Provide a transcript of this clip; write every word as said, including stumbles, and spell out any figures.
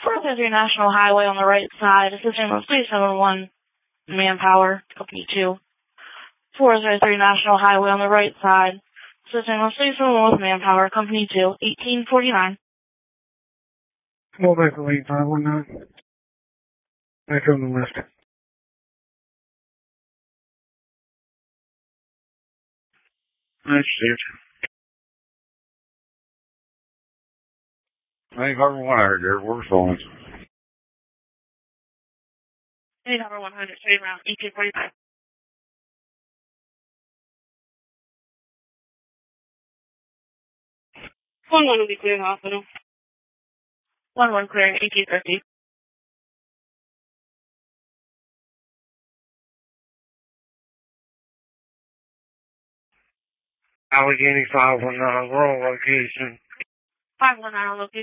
four oh three National Highway on the right side, assisting with three seven one Manpower, Company two. four oh three National Highway on the right side, assisting with three seven one Manpower, Company two, eighteen forty-nine. Roll back to eight five one nine. Back on the left. That's it. I ain't heard one I heard there. We're phones. Eight number one hundred, straight around, eighteen forty-five. One one will be clear hospital. One one clear, eighteen fifty. Allegheny five one nine, rural location. five one nine on location.